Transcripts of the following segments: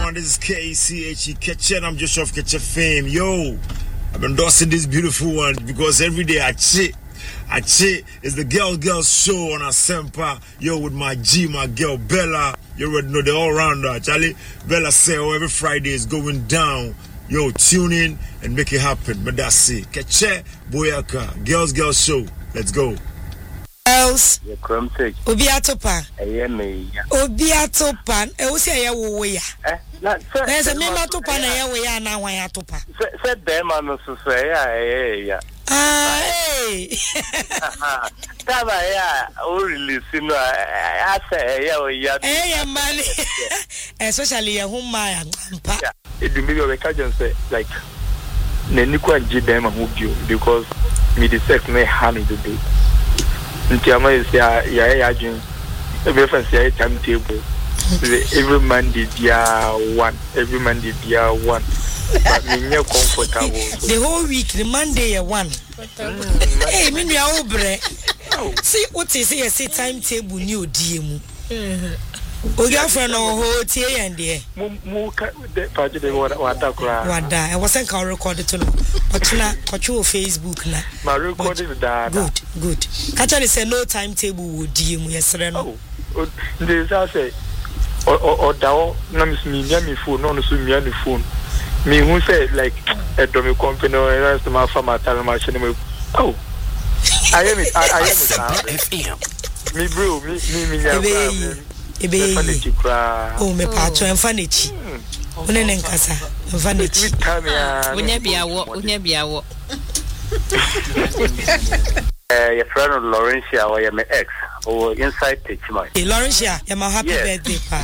everyone. This is KCHE Ketchen. I'm Joshua of Ketchen fame. Yo, I've been endorsing this beautiful one because every day I cheat. It's the girls show on Asempa. Yo, with my girl Bella. You already know the all-rounder. Charlie, Bella say, every Friday is going down. Yo, tune in and make it happen. But that's it. Ketche Boyaka. Girls show. Let's go. Girls. Obiatopa. Obiatopa. Usi ya wuya. There's a mema topa na ya wuya na wanya topa. Said them and so say yeah. Hey. Taba ya o release no I say yeah. Eh man. Especially ya huma ya mpa. It be me we can say like nani kwa nji dem ho bio because me the sex me hand the day. Ntiama is ya adwin. Every fancy ya timetable. Every Monday dia one. But me comfortable. The whole week, the Monday one. Hey, me ya obre. See what is here? See timetable new DM. Oga friend no ho tie and there. Mu the project wada kra. Wada. I wasn't can record it no. But na kocho Facebook na. Ma recorded that. Good. Actually say no timetable wo DM yesre no. Oh. They say or dawo na me phone no so me phone. Me who say like a dummy company or else to my farm at machine. Oh, I am it. Me bro, me. Oh, me pacho enfanichi. Unene nkasa enfanichi. Unyabiawo. Your friend Laurentia or your ex or inside Tichma. Laurentia, you're my happy birthday, pa.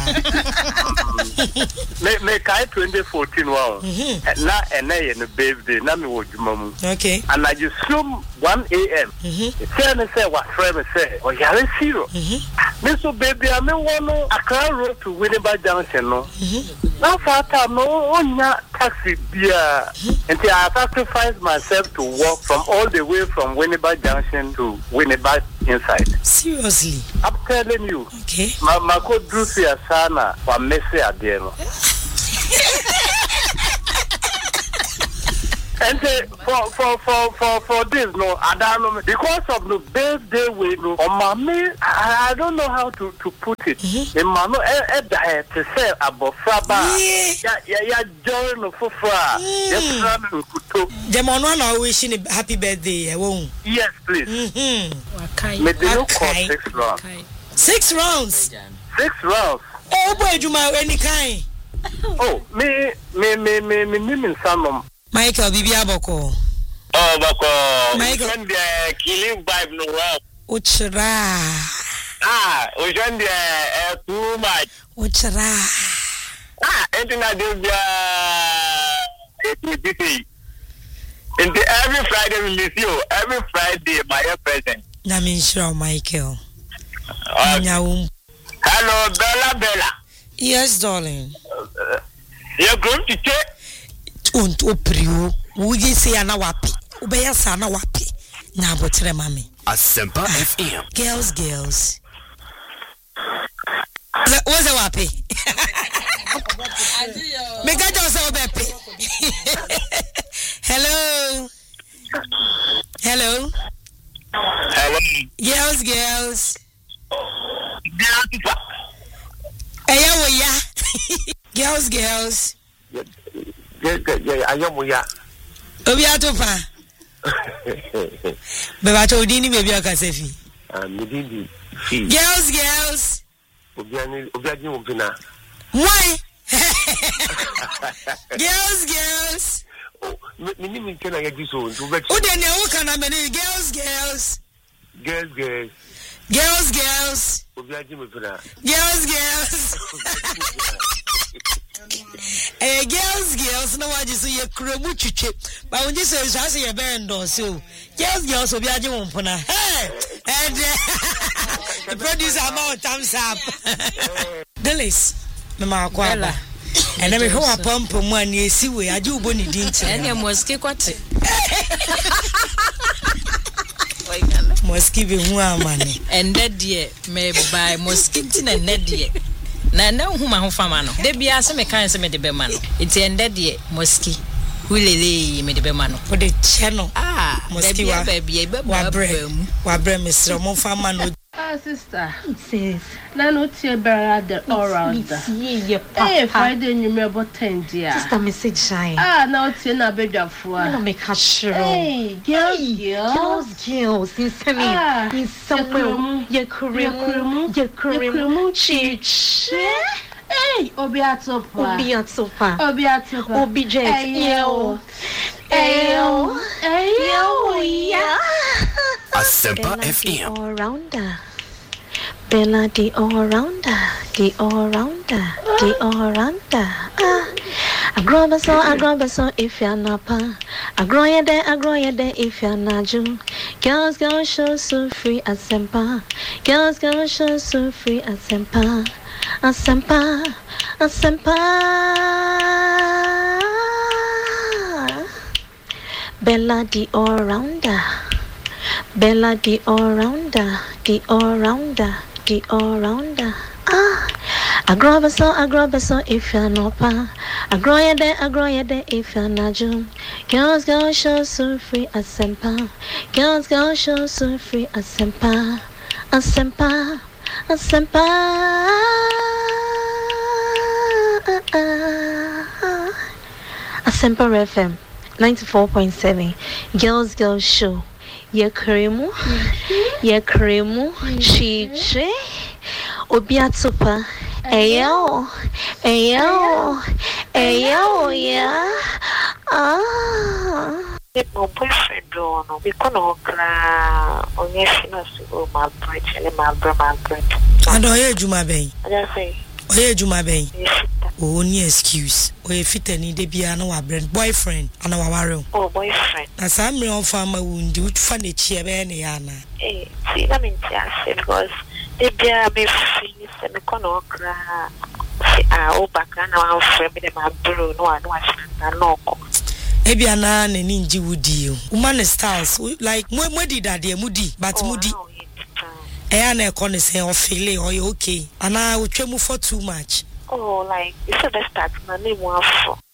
Make I 2014 wow. Na and birthday, na me would mum. Okay. And I just zoom 1 a.m. Say what friend say, or you're zero. Mr. Baby, I may want a car road to Winneba Junction. No, now for time, no, on taxi beer. Until I sacrifice myself to walk from all the way from Winneba Junction to Winneba inside. Seriously? I'm telling you. Okay. My code drew here, Sana, for Messi at the end. And for this, no, I don't know, because of the birthday way, no, on my me, I don't know how to put it. In my no, to say about Fraba, yeah, join the Fufra, yes, the man are wishing a happy birthday, won't? Yes, please. May they look for 6 rounds. 6 rounds. 6 rounds. Oh boy, you my any kind. Oh, me, name in some. Michael Bibia Boko. Oh, Boko. Michael. When the killing vibe no up. Uchra. We join the too much. Uchra. Anything I do, and every Friday we miss you. Every Friday, my present. Na mean sure, Michael. Hello, Bella. Yes, darling. You're going to take. Unto prio, would you say an awapi? Ubeya sana wapi. Na botre mami. Asempa FM. Girls. What's a wapi? Make a just a bepi. Hello. Girls. Girls. Yeah, I am we are. Obiatopa. Beba chodini maybe akasefi. Midindi. Girls. Obiani umpina. Why? Girls. Oh, me nimi kena yaji so ntu bet. Udene wo kana meni girls. Obiani umpina. Girls. Girls, no one is a crumb chick, but when you say, I say a band or so. Girls will be a young puna. Hey, and the producer more thumbs up. Delis, Mamma Quella, and every whole pump of money, see where I do bonny didn't and your mosque what? Mosque be more money, and that dear may buy mosquito and net dear. na hu ma ho fama no de bia se me kan se me de be ma no enti ende de moski hulele me de be ma no for the channel moski wa wa bre Mr. mo fama no sister sis na no tie better the all around hey Friday you me about 10 dia sister message shine na o tie na bedwafo no make her sure hey girls in somewhere ye kuremu chiche hey obiatopa yeah Asempa FM all-rounder Bella the all-rounder I grow if you're not pa I grow you there if you're not Jew girls go show so free Asempa girls go show so free Asempa Bella the all-rounder I grow so if you're not pa I grow you there if you're not Jew girls go show so free Asempa girls go show so free Asempa Asempa FM 94.7 girls show ye kremu chiche obiatopa eyo yeah my boyfriend no because no kra onye fina so my boyfriend my brother and oye juma ben I just say oye juma ben oh ni excuse oye fitani de bia na wa brand boyfriend ana wa ware oh boyfriend na sam me on fama wundi utfa na chie be na ya na see let me say because de bia me fini se me kono kra o baka na wa frame de my bro no na no ebia na ninji wudi o woman styles like mudi dade mudi but mudi na ekone say o feel or you okay ana utwa mu for too much like it's the start na name one for